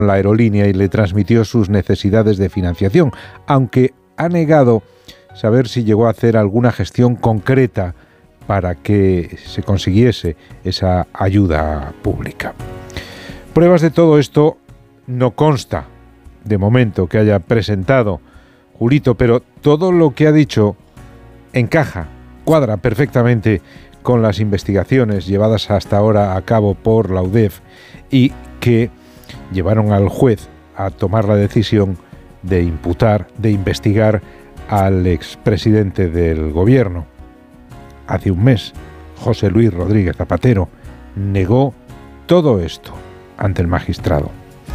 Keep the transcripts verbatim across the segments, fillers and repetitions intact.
la aerolínea y le transmitió sus necesidades de financiación, aunque ha negado saber si llegó a hacer alguna gestión concreta para que se consiguiese esa ayuda pública. Pruebas de todo esto no consta, de momento, que haya presentado Julito, pero todo lo que ha dicho encaja, cuadra perfectamente con las investigaciones llevadas hasta ahora a cabo por la U D E F y que llevaron al juez a tomar la decisión de imputar, de investigar al expresidente del gobierno. Hace un mes, José Luis Rodríguez Zapatero negó todo esto ante el magistrado.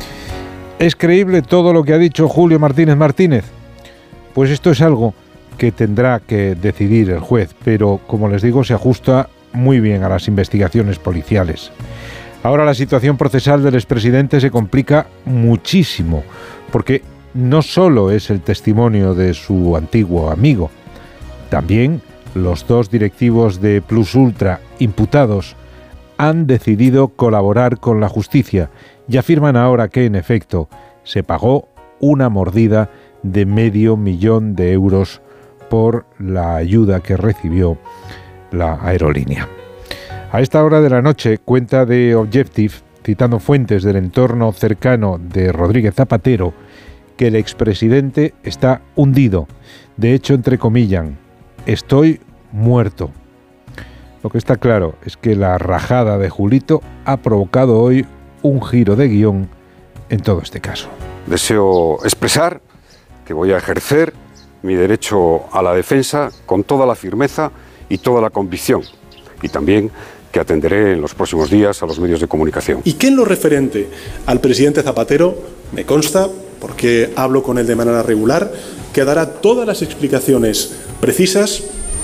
¿Es creíble todo lo que ha dicho Julio Martínez Martínez? Pues esto es algo que tendrá que decidir el juez, pero como les digo, se ajusta muy bien a las investigaciones policiales. Ahora la situación procesal del expresidente se complica muchísimo, porque no solo es el testimonio de su antiguo amigo, también los dos directivos de Plus Ultra imputados han decidido colaborar con la justicia y afirman ahora que, en efecto, se pagó una mordida de medio millón de euros por la ayuda que recibió la aerolínea. A esta hora de la noche, cuenta de Objective, citando fuentes del entorno cercano de Rodríguez Zapatero, que el expresidente está hundido. De hecho, entrecomillan, estoy muerto. Lo que está claro es que la rajada de Julito ha provocado hoy un giro de guión en todo este caso. Deseo expresar que voy a ejercer mi derecho a la defensa con toda la firmeza y toda la convicción, y también que atenderé en los próximos días a los medios de comunicación. Y que en lo referente al presidente Zapatero, me consta, porque hablo con él de manera regular, que dará todas las explicaciones precisas.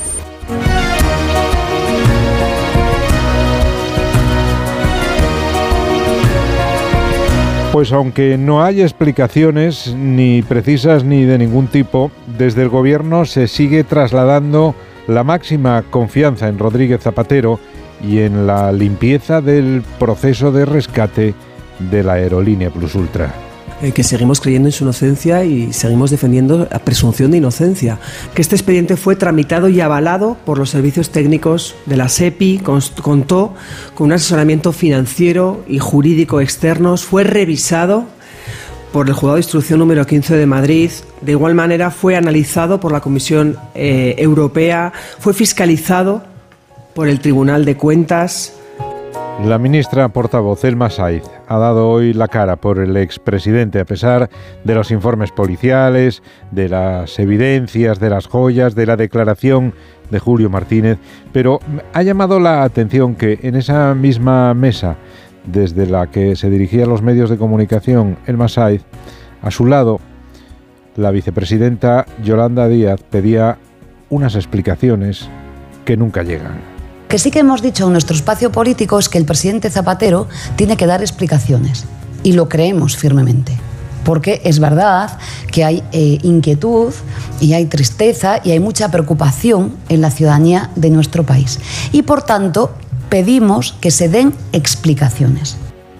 Pues aunque no hay explicaciones ni precisas ni de ningún tipo, desde el gobierno se sigue trasladando la máxima confianza en Rodríguez Zapatero y en la limpieza del proceso de rescate de la aerolínea Plus Ultra. Que seguimos creyendo en su inocencia y seguimos defendiendo la presunción de inocencia. Que este expediente fue tramitado y avalado por los servicios técnicos de la SEPI, contó con un asesoramiento financiero y jurídico externos, fue revisado por el Juzgado de Instrucción número quince de Madrid, de igual manera fue analizado por la Comisión eh, Europea, fue fiscalizado por el Tribunal de Cuentas. La ministra portavoz Elma Saiz ha dado hoy la cara por el expresidente a pesar de los informes policiales, de las evidencias, de las joyas, de la declaración de Julio Martínez, pero ha llamado la atención que en esa misma mesa desde la que se dirigía a los medios de comunicación Elma Saiz, a su lado la vicepresidenta Yolanda Díaz pedía unas explicaciones que nunca llegan. Que sí que hemos dicho en nuestro espacio político es que el presidente Zapatero tiene que dar explicaciones, y lo creemos firmemente, porque es verdad que hay eh, inquietud y hay tristeza y hay mucha preocupación en la ciudadanía de nuestro país, y por tanto pedimos que se den explicaciones.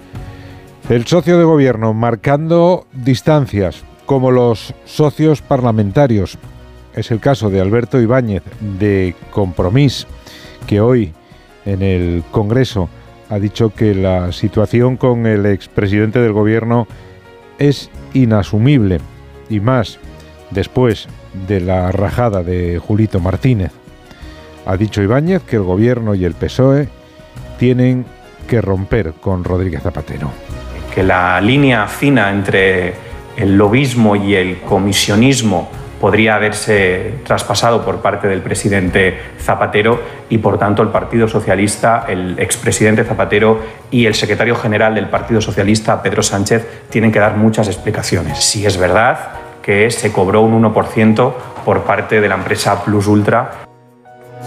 El socio de gobierno marcando distancias, como los socios parlamentarios. Es el caso de Alberto Ibáñez, de Compromís, que hoy en el Congreso ha dicho que la situación con el expresidente del gobierno es inasumible, y más después de la rajada de Julito Martínez. Ha dicho Ibáñez que el gobierno y el P S O E tienen que romper con Rodríguez Zapatero. Que la línea fina entre el lobismo y el comisionismo podría haberse traspasado por parte del presidente Zapatero, y por tanto el Partido Socialista, el expresidente Zapatero y el secretario general del Partido Socialista, Pedro Sánchez, tienen que dar muchas explicaciones. Si es verdad que se cobró un uno por ciento por parte de la empresa Plus Ultra.